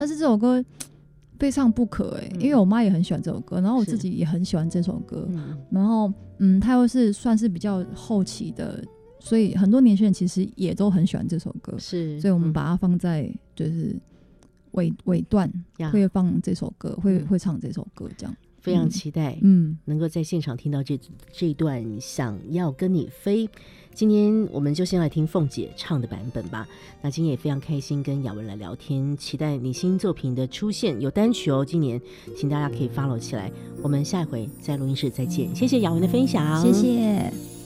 但是这首歌非唱不可因为我妈也很喜欢这首歌，然后我自己也很喜欢这首歌，然后它又是算是比较后期的，所以很多年轻人其实也都很喜欢这首歌， 是， 所以我们把它放在就是尾段会放这首歌，会唱这首歌，这样非常期待能够在现场听到这一段想要跟你飞。今天我们就先来听凤姐唱的版本吧。那今天也非常开心跟雅文来聊天，期待你新作品的出现，有单曲今年请大家可以 follow 起来。我们下一回在录音室再见，谢谢雅文的分享， 谢谢。